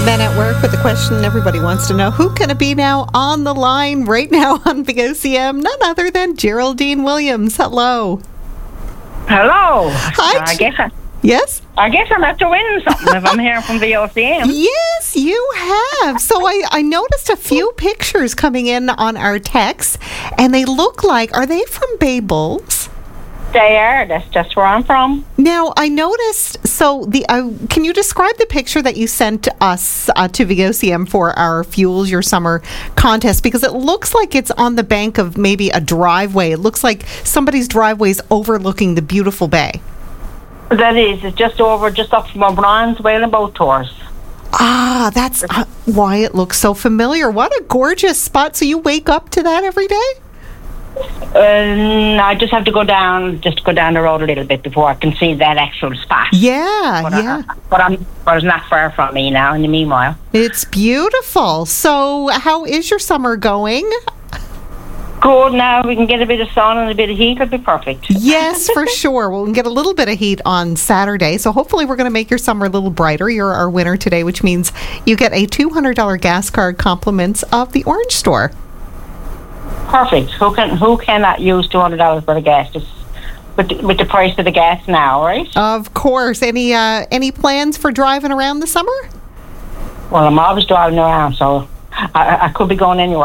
Men at Work with the question everybody wants to know. Who can it be now on the line right now on VOCM? None other than Geraldine Williams. Hello. Hello. Hi. Yes? I guess I'm after winning something if I'm here from VOCM. Yes, you have. So I noticed a few pictures coming in on our text, and they look like, are they from Bay Bulls? They are. That's just where I'm from. Now, I noticed, so can you describe the picture that you sent us to VOCM for our Fuels Your Summer contest? Because it looks like it's on the bank of maybe a driveway. It looks like somebody's driveway is overlooking the beautiful bay. That is. It's just up from O'Brien's Whaling Boat Tours. Ah, that's why it looks so familiar. What a gorgeous spot. So you wake up to that every day? I just have to go down the road a little bit before I can see that actual spot. Yeah, but it's not far from me now in the meanwhile. It's beautiful. So how is your summer going? Good. Now we can get a bit of sun and a bit of heat. It'll be perfect. Yes, for sure. We'll get a little bit of heat on Saturday. So hopefully we're going to make your summer a little brighter. You're our winner today, which means you get a $200 gas card compliments of the Orange Store. Perfect. Who cannot use $200 for the gas? Just with the price of the gas now, right? Of course. Any plans for driving around the summer? Well, I'm always driving around, so I could be going anywhere.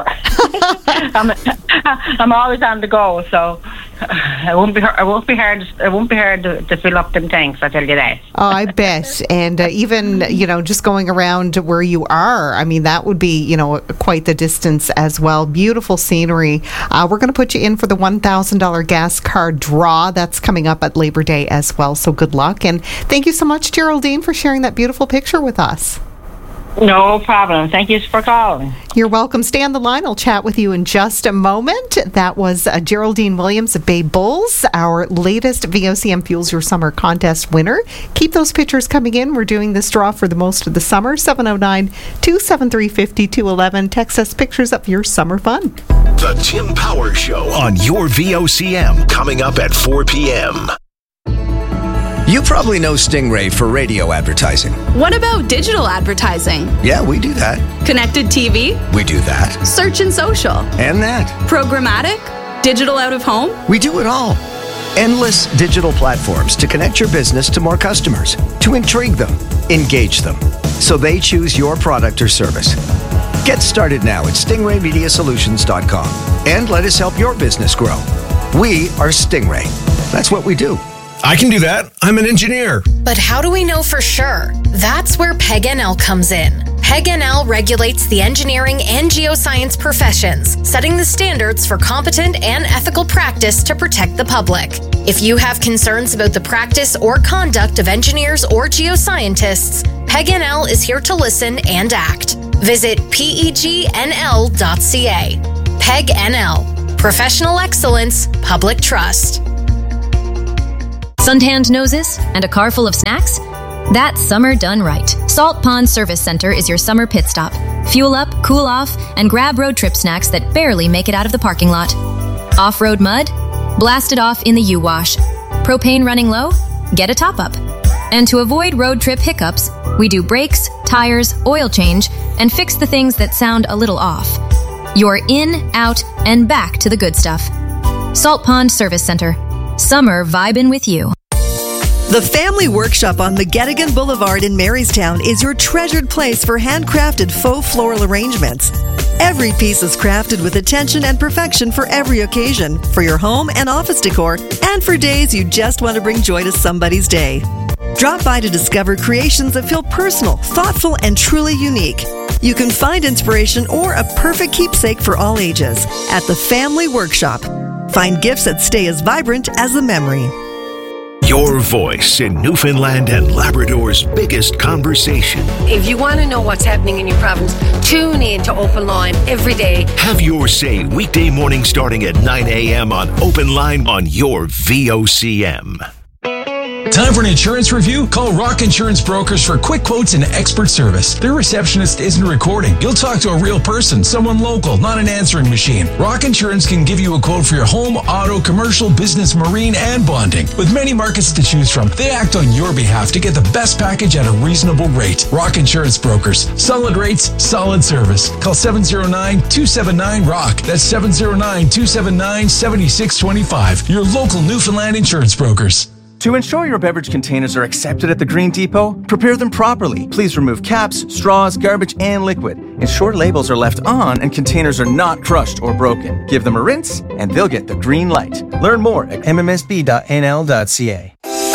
I'm always on the go, so it won't be hard to fill up them tanks. I tell you that. Oh, I bet. And even just going around where you are, I mean, that would be quite the distance as well. Beautiful scenery. We're going to put you in for the $1,000 gas card draw. That's coming up at Labor Day as well. So good luck, and thank you so much, Geraldine, for sharing that beautiful picture with us. No problem. Thank you for calling. You're welcome. Stay on the line. I'll chat with you in just a moment. That was Geraldine Williams of Bay Bulls, our latest VOCM Fuels Your Summer contest winner. Keep those pictures coming in. We're doing this draw for the most of the summer. 709-273-5211. Text us pictures of your summer fun. The Tim Power Show on your VOCM, coming up at 4 p.m. You probably know Stingray for radio advertising. What about digital advertising? Yeah, we do that. Connected TV? We do that. Search and social? And that. Programmatic? Digital out of home? We do it all. Endless digital platforms to connect your business to more customers, to intrigue them, engage them, so they choose your product or service. Get started now at stingraymediasolutions.com and let us help your business grow. We are Stingray. That's what we do. I can do that. I'm an engineer. But how do we know for sure? That's where PEG-NL comes in. PEG-NL regulates the engineering and geoscience professions, setting the standards for competent and ethical practice to protect the public. If you have concerns about the practice or conduct of engineers or geoscientists, PEG-NL is here to listen and act. Visit pegnl.ca. PEG-NL. Professional excellence, public trust. Suntanned noses and a car full of snacks? That's summer done right. Salt Pond Service Center is your summer pit stop. Fuel up, cool off, and grab road trip snacks that barely make it out of the parking lot. Off-road mud? Blast it off in the U-Wash. Propane running low? Get a top-up. And to avoid road trip hiccups, we do brakes, tires, oil change, and fix the things that sound a little off. You're in, out, and back to the good stuff. Salt Pond Service Center. Summer vibin' with you. The Family Workshop on McGettigan Boulevard in Marystown is your treasured place for handcrafted faux floral arrangements. Every piece is crafted with attention and perfection for every occasion, for your home and office decor, and for days you just want to bring joy to somebody's day. Drop by to discover creations that feel personal, thoughtful, and truly unique. You can find inspiration or a perfect keepsake for all ages at the Family Workshop. Find gifts that stay as vibrant as the memory. Your voice in Newfoundland and Labrador's biggest conversation. If you want to know what's happening in your province, tune in to Open Line every day. Have your say weekday morning starting at 9 a.m. on Open Line on your VOCM. Time for an insurance review? Call Rock Insurance Brokers for quick quotes and expert service. Their receptionist isn't recording. You'll talk to a real person, someone local, not an answering machine. Rock Insurance can give you a quote for your home, auto, commercial, business, marine, and bonding. With many markets to choose from, they act on your behalf to get the best package at a reasonable rate. Rock Insurance Brokers. Solid rates, solid service. Call 709-279-ROCK. That's 709-279-7625. Your local Newfoundland insurance brokers. To ensure your beverage containers are accepted at the Green Depot, prepare them properly. Please remove caps, straws, garbage, and liquid. Ensure labels are left on and containers are not crushed or broken. Give them a rinse, and they'll get the green light. Learn more at mmsb.nl.ca.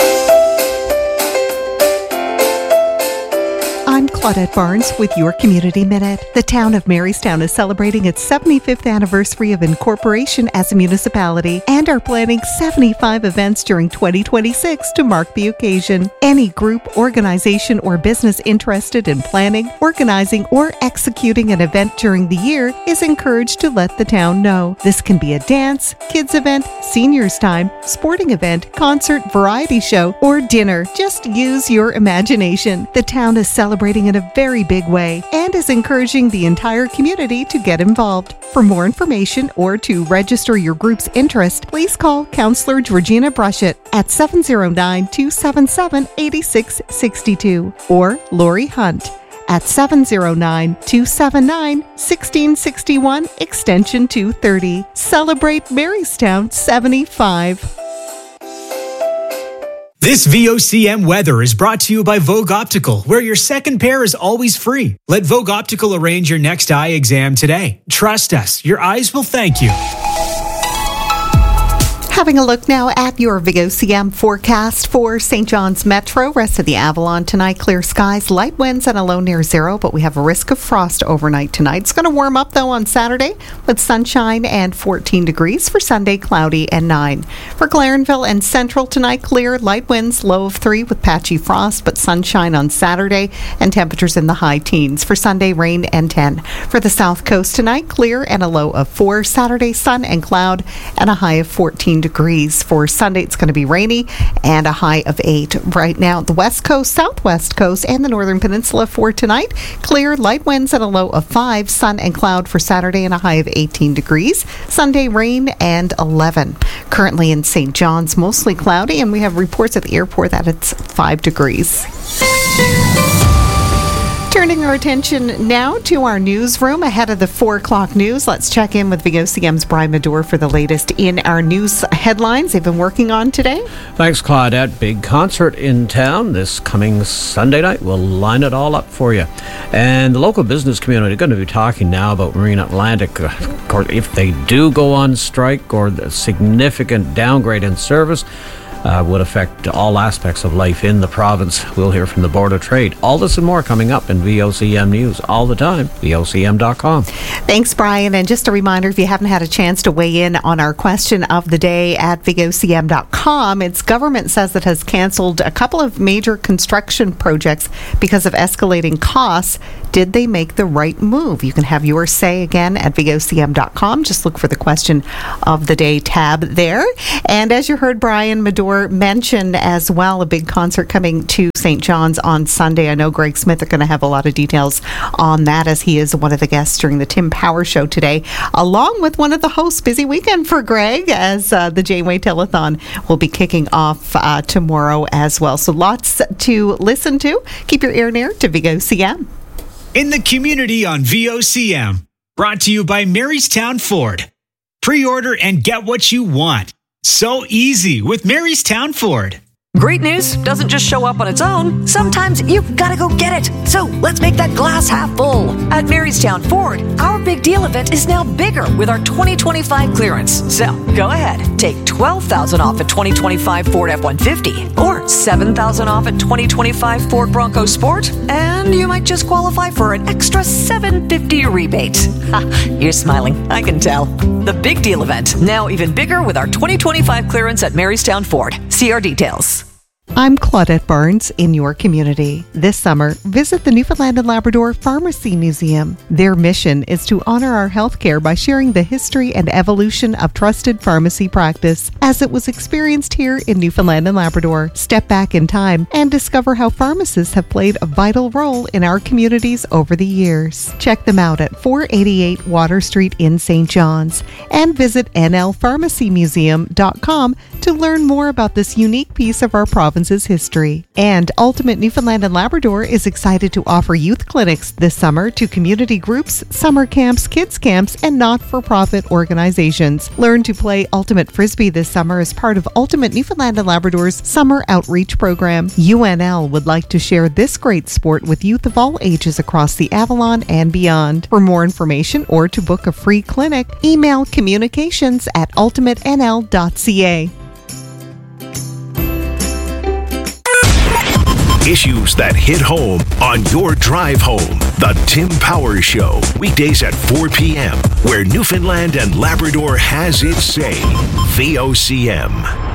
I'm Claudette Barnes with your Community Minute. The town of Marystown is celebrating its 75th anniversary of incorporation as a municipality and are planning 75 events during 2026 to mark the occasion. Any group, organization, or business interested in planning, organizing, or executing an event during the year is encouraged to let the town know. This can be a dance, kids event, seniors time, sporting event, concert, variety show, or dinner. Just use your imagination. The town is celebrating in a very big way and is encouraging the entire community to get involved. For more information or to register your group's interest, please call Councillor Georgina Brushett at 709-277-8662 or Lori Hunt at 709-279-1661 extension 230. Celebrate Marystown 75. This VOCM weather is brought to you by Vogue Optical, where your second pair is always free. Let Vogue Optical arrange your next eye exam today. Trust us, your eyes will thank you. Having a look now at your VOCM forecast for St. John's Metro. Rest of the Avalon tonight, clear skies, light winds and a low near zero, but we have a risk of frost overnight tonight. It's going to warm up though on Saturday with sunshine and 14 degrees. For Sunday, cloudy and 9. For Clarenville and Central tonight, clear, light winds, low of 3 with patchy frost, but sunshine on Saturday and temperatures in the high teens. For Sunday, rain and 10. For the South Coast tonight, clear and a low of 4. Saturday, sun and cloud and a high of 14 degrees. For Sunday, it's going to be rainy and a high of 8. Right now, the West Coast, Southwest Coast, and the Northern Peninsula for tonight, clear, light winds and a low of 5. Sun and cloud for Saturday and a high of 18 degrees. Sunday, rain and 11. Currently in St. John's, mostly cloudy, and we have reports at the airport that it's 5 degrees. Turning our attention now to our newsroom ahead of the 4 o'clock news. Let's check in with VOCM's Brian Medore for the latest in our news headlines they've been working on today. Thanks, Claudette. Big concert in town this coming Sunday night. We'll line it all up for you. And the local business community are going to be talking now about Marine Atlantic. Of course, if they do go on strike or the significant downgrade in service, would affect all aspects of life in the province. We'll hear from the Board of Trade. All this and more coming up in VOCM News all the time. VOCM.com. Thanks, Brian. And just a reminder, if you haven't had a chance to weigh in on our question of the day at VOCM.com, its government says it has canceled a couple of major construction projects because of escalating costs. Did they make the right move? You can have your say again at VOCM.com. Just look for the question of the day tab there. And as you heard Brian Medore mention as well, a big concert coming to St. John's on Sunday. I know Greg Smith are going to have a lot of details on that, as he is one of the guests during the Tim Power Show today, along with one of the hosts. Busy weekend for Greg, as the Janeway Telethon will be kicking off tomorrow as well. So lots to listen to. Keep your ear near to VOCM. In the community on VOCM, brought to you by Marystown Ford. Pre-order and get what you want. So easy with Marystown Ford. Great news doesn't just show up on its own. Sometimes you've got to go get it. So let's make that glass half full. At Marystown Ford, our big deal event is now bigger with our 2025 clearance. So go ahead, take $12,000 off a 2025 Ford F-150 or $7,000 off a 2025 Ford Bronco Sport, and you might just qualify for an extra $750 rebate. Ha, you're smiling, I can tell. The big deal event, now even bigger with our 2025 clearance at Marystown Ford. See our details. I'm Claudette Barnes in your community. This summer, visit the Newfoundland and Labrador Pharmacy Museum. Their mission is to honor our healthcare by sharing the history and evolution of trusted pharmacy practice as it was experienced here in Newfoundland and Labrador. Step back in time and discover how pharmacists have played a vital role in our communities over the years. Check them out at 488 Water Street in St. John's and visit nlpharmacymuseum.com to learn more about this unique piece of our province's history. And Ultimate Newfoundland and Labrador is excited to offer youth clinics this summer to community groups, summer camps, kids camps, and not-for-profit organizations. Learn to play Ultimate Frisbee this summer as part of Ultimate Newfoundland and Labrador's Summer Outreach Program. UNL would like to share this great sport with youth of all ages across the Avalon and beyond. For more information or to book a free clinic, email communications@ultimatenl.ca. Issues that hit home on your drive home. The Tim Powers Show. Weekdays at 4 p.m. where Newfoundland and Labrador has its say. VOCM.